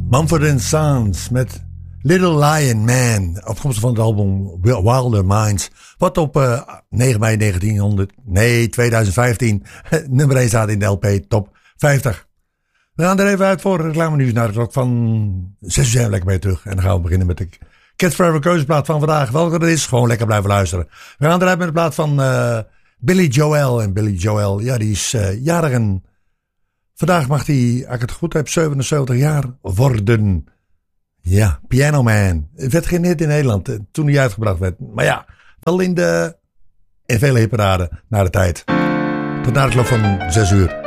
Mumford & Sons met Little Lion Man, afkomstig van het album Wilder Minds, wat op 9 mei 2015 nummer 1 staat in de LP Top 50. We gaan er even uit voor reclame nieuws naar de klok van 6 uur zijn we lekker bij terug. En dan gaan we beginnen met de Cat Forever keuzeplaat van vandaag. Welke er is, gewoon lekker blijven luisteren. We gaan eruit met de plaat van Billy Joel. En Billy Joel, ja, die is jarig en vandaag mag hij, als ik het goed heb, 77 jaar worden. Ja, Piano Man. Het werd geen hit in Nederland toen hij uitgebracht werd. Maar ja, wel in vele hitparade na de tijd. Tot na de klok van 6 uur.